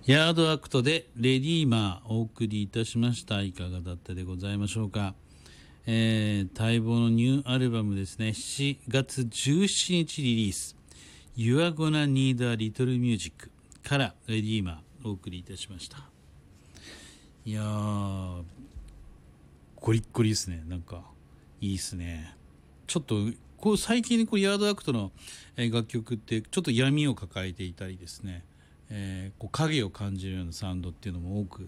ヤードアクトでレディーマーお送りいたしました。いかがだったでございましょうか。待望のニューアルバムですね。7月17日リリース You're Gonna Need a Little Music からレディーマーお送りいたしました。いやーゴリッゴリですね。なんかいいですね。ちょっとこう最近こうヤードアクトの楽曲ってちょっと闇を抱えていたりですね、こう影を感じるようなサウンドっていうのも多く